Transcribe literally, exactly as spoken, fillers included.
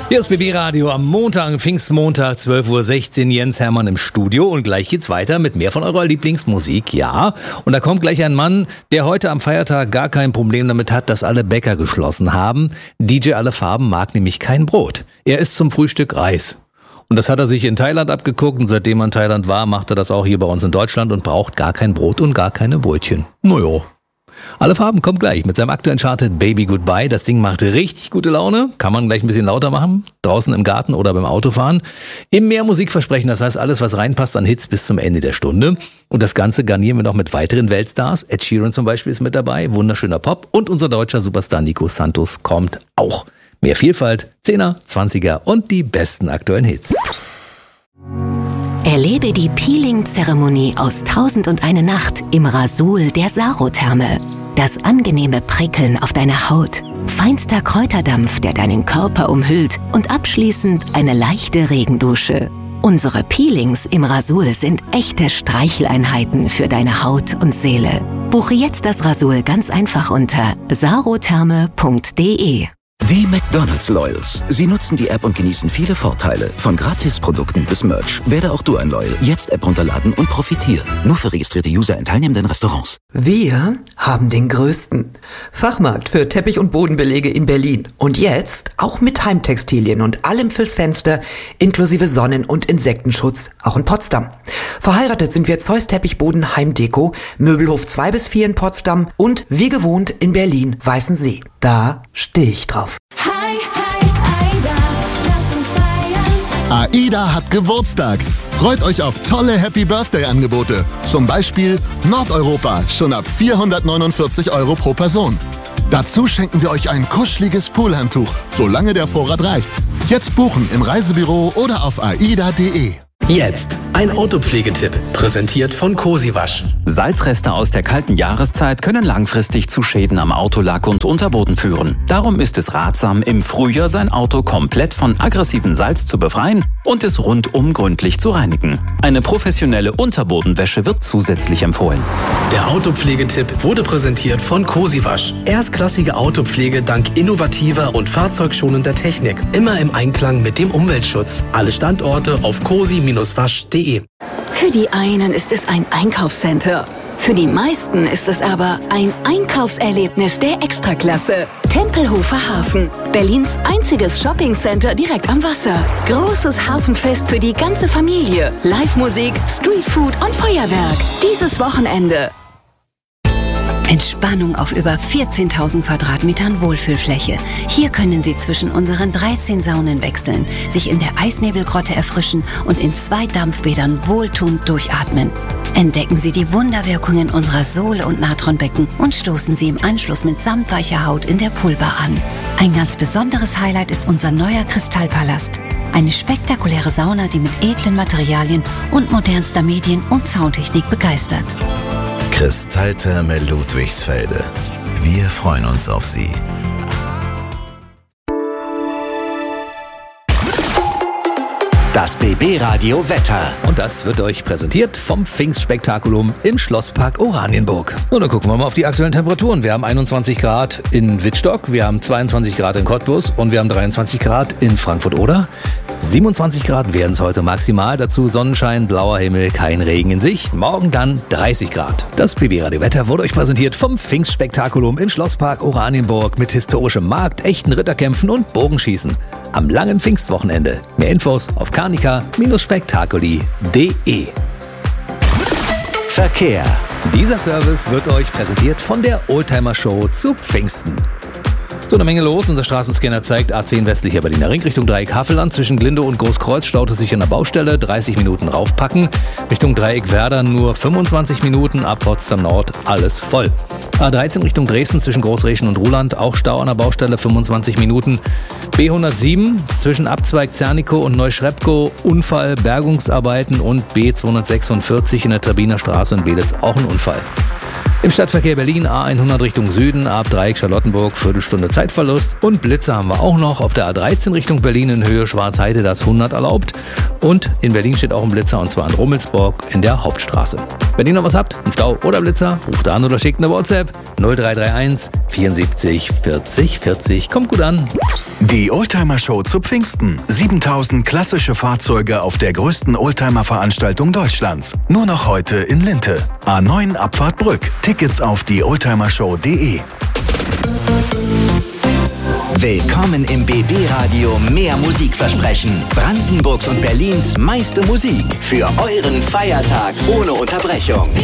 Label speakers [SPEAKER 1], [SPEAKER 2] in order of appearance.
[SPEAKER 1] Hier ist B B Radio am Montag, Pfingstmontag, zwölf Uhr sechzehn, Jens Hermann im Studio und gleich geht's weiter mit mehr von eurer Lieblingsmusik, ja. Und da kommt gleich ein Mann, der heute am Feiertag gar kein Problem damit hat, dass alle Bäcker geschlossen haben. D J Alle Farben mag nämlich kein Brot. Er isst zum Frühstück Reis. Und das hat er sich in Thailand abgeguckt und seitdem er in Thailand war, macht er das auch hier bei uns in Deutschland und braucht gar kein Brot und gar keine Brötchen. Naja. Alle Farben kommt gleich mit seinem aktuellen Charted Baby Goodbye. Das Ding macht richtig gute Laune. Kann man gleich ein bisschen lauter machen. Draußen im Garten oder beim Autofahren. Im mehr Musikversprechen, das heißt alles, was reinpasst an Hits bis zum Ende der Stunde. Und das Ganze garnieren wir noch mit weiteren Weltstars. Ed Sheeran zum Beispiel ist mit dabei. Wunderschöner Pop. Und unser deutscher Superstar Nico Santos kommt auch. Mehr Vielfalt, Zehner, Zwanziger und die besten aktuellen Hits.
[SPEAKER 2] Erlebe die Peeling-Zeremonie aus Tausend und eine Nacht im Rasul der Sarotherme. Das angenehme Prickeln auf deiner Haut, feinster Kräuterdampf, der deinen Körper umhüllt und abschließend eine leichte Regendusche. Unsere Peelings im Rasul sind echte Streicheleinheiten für deine Haut und Seele. Buche jetzt das Rasul ganz einfach unter sarotherme punkt de.
[SPEAKER 3] Die McDonald's Loyals. Sie nutzen die App und genießen viele Vorteile. Von Gratisprodukten bis Merch. Werde auch du ein Loyal. Jetzt App runterladen und profitieren. Nur für registrierte User in teilnehmenden Restaurants.
[SPEAKER 4] Wir haben den größten Fachmarkt für Teppich- und Bodenbelege in Berlin. Und jetzt auch mit Heimtextilien und allem fürs Fenster, inklusive Sonnen- und Insektenschutz, auch in Potsdam. Verheiratet sind wir Zeus Teppichboden Heimdeko, Möbelhof zwei bis vier in Potsdam und wie gewohnt in Berlin Weißensee. Da stehe ich drauf.
[SPEAKER 5] Hi, hi, Aida, lass uns feiern.
[SPEAKER 6] AIDA hat Geburtstag. Freut euch auf tolle Happy-Birthday-Angebote. Zum Beispiel Nordeuropa, schon ab vierhundertneunundvierzig Euro pro Person. Dazu schenken wir euch ein kuscheliges Poolhandtuch, solange der Vorrat reicht. Jetzt buchen im Reisebüro oder auf aida punkt de.
[SPEAKER 7] Jetzt ein Autopflegetipp, präsentiert von Cosiwasch.
[SPEAKER 8] Salzreste aus der kalten Jahreszeit können langfristig zu Schäden am Autolack und Unterboden führen. Darum ist es ratsam, im Frühjahr sein Auto komplett von aggressivem Salz zu befreien und es rundum gründlich zu reinigen. Eine professionelle Unterbodenwäsche wird zusätzlich empfohlen.
[SPEAKER 7] Der Autopflegetipp wurde präsentiert von Cosiwasch. Erstklassige Autopflege dank innovativer und fahrzeugschonender Technik. Immer im Einklang mit dem Umweltschutz. Alle Standorte auf cosi wasch punkt de.
[SPEAKER 2] Für die einen ist es ein Einkaufscenter. Für die meisten ist es aber ein Einkaufserlebnis der Extraklasse. Tempelhofer Hafen, Berlins einziges Shoppingcenter direkt am Wasser. Großes Hafenfest für die ganze Familie. Live-Musik, Streetfood und Feuerwerk. Dieses Wochenende. Entspannung auf über vierzehntausend Quadratmetern Wohlfühlfläche. Hier können Sie zwischen unseren dreizehn Saunen wechseln, sich in der Eisnebelgrotte erfrischen und in zwei Dampfbädern wohltuend durchatmen. Entdecken Sie die Wunderwirkungen unserer Sohle- und Natronbecken und stoßen Sie im Anschluss mit samtweicher Haut in der Poolbar an. Ein ganz besonderes Highlight ist unser neuer Kristallpalast. Eine spektakuläre Sauna, die mit edlen Materialien und modernster Medien- und Soundtechnik begeistert.
[SPEAKER 9] Kristalltherme Ludwigsfelde. Wir freuen uns auf Sie.
[SPEAKER 3] Das B B Radio Wetter.
[SPEAKER 1] Und das wird euch präsentiert vom Pfingstspektakulum im Schlosspark Oranienburg. Und dann gucken wir mal auf die aktuellen Temperaturen. Wir haben einundzwanzig Grad in Wittstock, wir haben zweiundzwanzig Grad in Cottbus und wir haben dreiundzwanzig Grad in Frankfurt-Oder. siebenundzwanzig Grad werden es heute maximal. Dazu Sonnenschein, blauer Himmel, kein Regen in Sicht. Morgen dann dreißig Grad. Das B B Radio Wetter wurde euch präsentiert vom Pfingstspektakulum im Schlosspark Oranienburg mit historischem Markt, echten Ritterkämpfen und Bogenschießen. Am langen Pfingstwochenende. Mehr Infos auf karnika spektakuli punkt de.
[SPEAKER 3] Verkehr.
[SPEAKER 1] Dieser Service wird euch präsentiert von der Oldtimer Show zu Pfingsten. So, eine Menge los. Unser Straßenscanner zeigt A zehn westlicher Berliner Ring Richtung Dreieck Havelland. Zwischen Glinde und Großkreuz staut es sich an der Baustelle. dreißig Minuten raufpacken. Richtung Dreieck Werder nur fünfundzwanzig Minuten. Ab Potsdam Nord alles voll. A dreizehn Richtung Dresden zwischen Großreschen und Ruhland. Auch Stau an der Baustelle, fünfundzwanzig Minuten. B hundertsieben zwischen Abzweig Zernikow und Neuschrepkow. Unfall, Bergungsarbeiten. Und B zweihundertsechsundvierzig in der Trabiner Straße in Belitz auch ein Unfall. Im Stadtverkehr Berlin A hundert Richtung Süden, ab Dreieck Charlottenburg, Viertelstunde Zeitverlust. Und Blitze haben wir auch noch auf der A dreizehn Richtung Berlin in Höhe Schwarzheide, das hundert erlaubt. Und in Berlin steht auch ein Blitzer, und zwar in Rummelsburg in der Hauptstraße. Wenn ihr noch was habt, einen Stau oder Blitzer, ruft an oder schickt eine WhatsApp null drei drei eins vierundsiebzig vierzig vierzig. Kommt gut an.
[SPEAKER 9] Die Oldtimer-Show zu Pfingsten. siebentausend klassische Fahrzeuge auf der größten Oldtimer-Veranstaltung Deutschlands. Nur noch heute in Linte. A neun Abfahrt Brück. Tickets auf die oldtimershow punkt de.
[SPEAKER 10] Willkommen im B B-Radio Mehr Musikversprechen. Brandenburgs und Berlins meiste Musik für euren Feiertag ohne Unterbrechung.